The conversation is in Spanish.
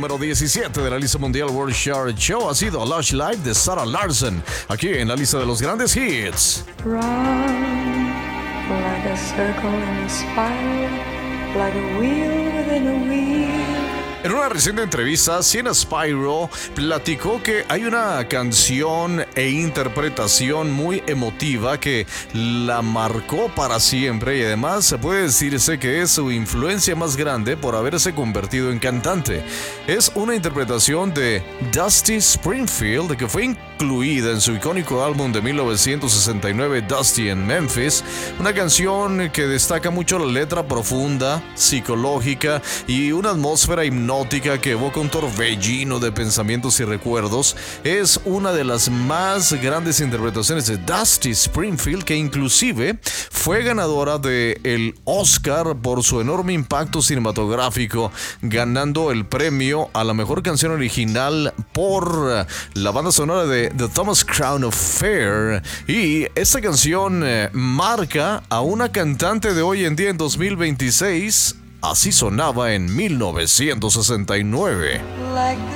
número 17 de la lista mundial World Chart Show ha sido Lush Life de Sarah Larsson, aquí en la lista de los grandes hits. Run like a circle in a spiral, like a wheel within a wheel. En una reciente entrevista, Sienna Spyro platicó que hay una canción e interpretación muy emotiva que la marcó para siempre y además se puede decirse que es su influencia más grande por haberse convertido en cantante. Es una interpretación de Dusty Springfield que fue incluida en su icónico álbum de 1969 Dusty in Memphis, una canción que destaca mucho la letra profunda, psicológica y una atmósfera hipnótica que evoca un torbellino de pensamientos y recuerdos. Es una de las más grandes interpretaciones de Dusty Springfield, que inclusive fue ganadora del Oscar por su enorme impacto cinematográfico, ganando el premio a la mejor canción original por la banda sonora de The Thomas Crown Affair. Y esta canción marca a una cantante de hoy en día en 2026. Así sonaba en 1969. Like